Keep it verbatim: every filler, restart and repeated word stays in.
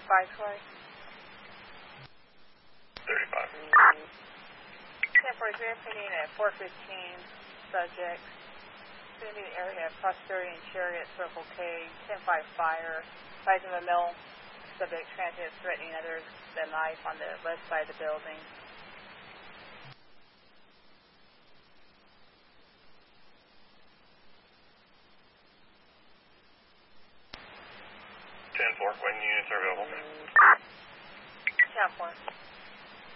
thirty-five, Troy. thirty-five. ten forty-three, I'm putting at four fifteen subjects. Vicinity area, Prosperity and Chariot, Circle K, ten five fire. Rise of a mill, subject transit threatening others, the knife on the left side of the building. ten four, when units are available? ten four.